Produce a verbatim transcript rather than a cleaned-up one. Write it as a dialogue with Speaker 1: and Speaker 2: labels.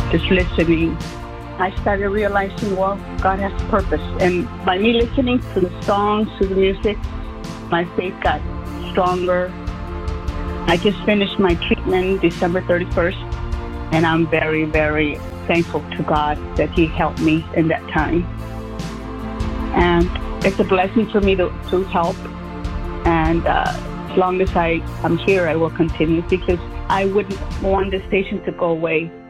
Speaker 1: just listening, I started realizing, well, God has purpose. And by me listening to the songs, to the music, my faith got stronger. I just finished my treatment December thirty-first, and I'm very, very thankful to God that He helped me in that time. And it's a blessing for me to, to help. And uh, as long as I am here, I will continue, because I wouldn't want the station to go away.